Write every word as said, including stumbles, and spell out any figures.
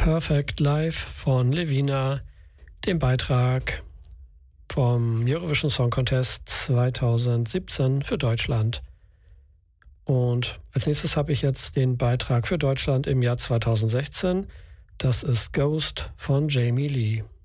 Perfect Life von Levina, dem Beitrag vom Eurovision Song Contest zweitausendsiebzehn für Deutschland. Und als nächstes habe ich jetzt den Beitrag für Deutschland im Jahr zweitausendsechzehn. Das ist Ghost von Jamie Lee.